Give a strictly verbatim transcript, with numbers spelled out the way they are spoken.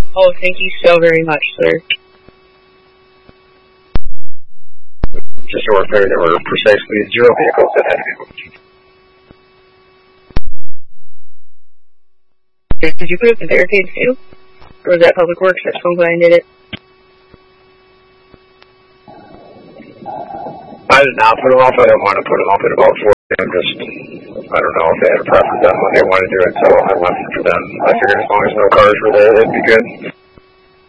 Oh, thank you so very much, sir. Just to repair, there were precisely zero vehicles that had to be moved. Did you put up the barricades too? Or was that Public Works that swung by and did it? I did not put them off. I didn't want to put them off at about four p.m. Just, I don't know if they had a preference on when they wanted to do it, so I left it for them. I figured as long as no cars were there, it'd be good.